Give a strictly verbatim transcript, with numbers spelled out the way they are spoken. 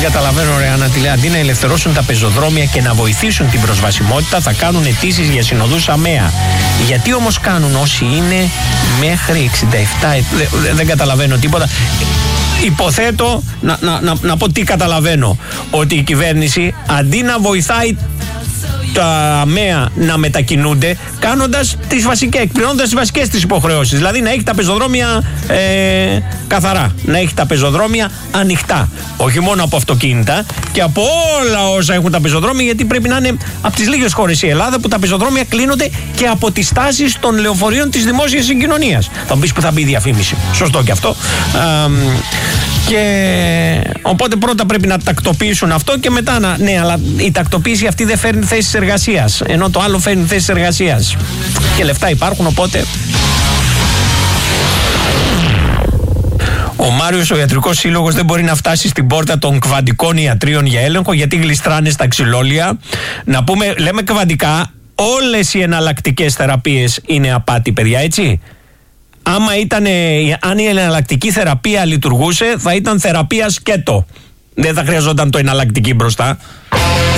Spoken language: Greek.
καταλαβαίνω, ρε Άννα, αντί να ελευθερώσουν τα πεζοδρόμια και να βοηθήσουν την προσβασιμότητα, θα κάνουν αιτήσεις για συνοδούς ΑΜΕΑ. Γιατί όμως κάνουν όσοι είναι μέχρι εξήντα επτά, δεν, δεν καταλαβαίνω τίποτα. Υποθέτω, να, να, να, να πω τι καταλαβαίνω, ότι η κυβέρνηση αντί να βοηθάει τα ΑΜΕΑ να μετακινούνται, κάνοντας τις βασικές, εκπληρώνοντας τις βασικές τις υποχρεώσεις. Δηλαδή να έχει τα πεζοδρόμια ε, καθαρά, να έχει τα πεζοδρόμια ανοιχτά. Όχι μόνο από αυτοκίνητα και από όλα όσα έχουν τα πεζοδρόμια, γιατί πρέπει να είναι από τις λίγες χώρες η Ελλάδα που τα πεζοδρόμια κλείνονται και από τις στάσεις των λεωφορείων της δημόσιας συγκοινωνίας. Θα μου πεις που θα μπει η διαφήμιση. Σωστό και αυτό. Ε, και οπότε πρώτα πρέπει να τακτοποιήσουν αυτό και μετά να. Ναι, αλλά η τακτοποίηση αυτή δεν φέρνει θέσεις εργασίας. Ενώ το άλλο φέρνει θέσεις εργασίας. Και λεφτά υπάρχουν, οπότε. Ο Μάριος, ο Ιατρικός Σύλλογος, δεν μπορεί να φτάσει στην πόρτα των κβαντικών ιατρίων για έλεγχο γιατί γλιστράνε στα ξυλόλια. Να πούμε, λέμε κβαντικά, όλες οι εναλλακτικές θεραπείες είναι απάτη, παιδιά, έτσι. Άμα ήταν, αν η εναλλακτική θεραπεία λειτουργούσε, θα ήταν θεραπεία σκέτο. Δεν θα χρειαζόταν το εναλλακτική μπροστά.